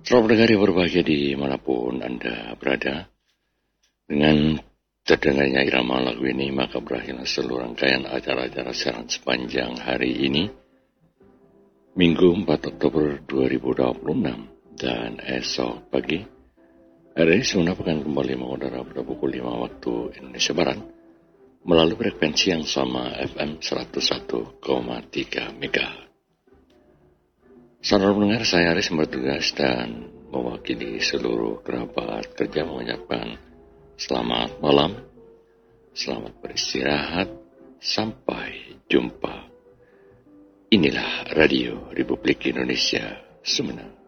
Selamat pendengar yang berbahagia dimanapun Anda berada. Dengan terdengarnya irama lagu ini, maka berakhirlah seluruh rangkaian acara-acara siaran sepanjang hari ini, Minggu 4 Oktober 2026, dan esok pagi, hari ini Semuna akan kembali mengudara pada pukul 5 waktu Indonesia Barat, melalui frekuensi yang sama FM 101,3 MHz. Saudara pendengar, saya Aris bertugas dan mewakili seluruh kerabat kerja mengucapkan selamat malam, selamat beristirahat, sampai jumpa. Inilah Radio Republik Indonesia Sumena.